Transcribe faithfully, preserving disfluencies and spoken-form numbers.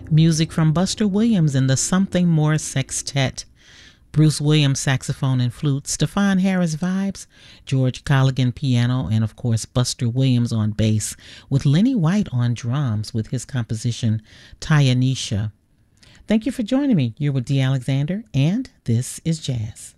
Music from Buster Williams and the Something More Sextet. Bruce Williams saxophone and flute, Stefan Harris vibes, George Colligan piano, and of course Buster Williams on bass, with Lenny White on drums with his composition Tyanisha. Thank you for joining me. You're with Dee Alexander, and this is Jazz.